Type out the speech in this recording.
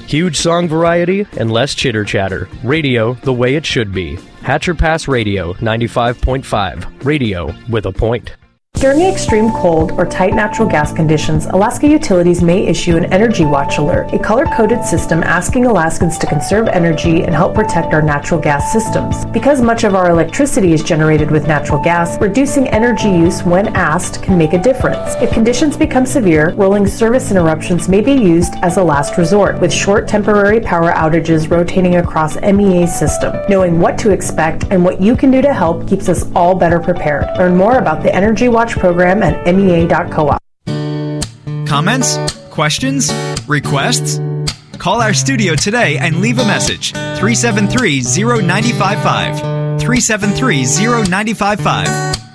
Huge song variety and less chitter-chatter. Radio the way it should be. Hatcher Pass Radio 95.5. Radio with a point. During extreme cold or tight natural gas conditions, Alaska Utilities may issue an Energy Watch alert, a color-coded system asking Alaskans to conserve energy and help protect our natural gas systems. Because much of our electricity is generated with natural gas, reducing energy use when asked can make a difference. If conditions become severe, rolling service interruptions may be used as a last resort, with short temporary power outages rotating across MEA's system. Knowing what to expect and what you can do to help keeps us all better prepared. Learn more about the Energy Watch program at mea.coop. Comments? Questions? Requests? Call our studio today and leave a message. 373-0955. 373-0955.